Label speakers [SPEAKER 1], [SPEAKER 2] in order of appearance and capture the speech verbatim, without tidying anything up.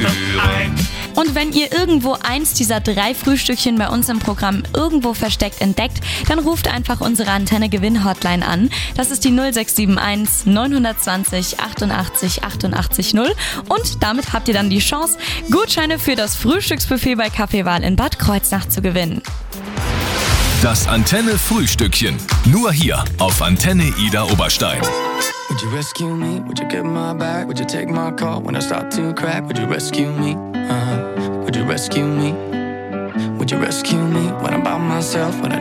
[SPEAKER 1] hören.
[SPEAKER 2] Und wenn ihr irgendwo eins dieser drei Frühstückchen bei uns im Programm irgendwo versteckt entdeckt, dann ruft einfach unsere Antenne-Gewinn-Hotline an. Das ist die null sechs sieben eins neun zwei null achtundachtzig achtundachtzig null. Und damit habt ihr dann die Chance, Gutscheine für das Frühstücksbuffet bei Kaffeewahl in Bad Kreuznach zu gewinnen.
[SPEAKER 3] Das Antenne-Frühstückchen. Nur hier auf Antenne Ida Oberstein.
[SPEAKER 4] Would you rescue me? Would you get my back? Would you take my call when I start to crack? Would you rescue me? Uh-huh. Would you rescue me? Would you rescue me when I'm by myself? When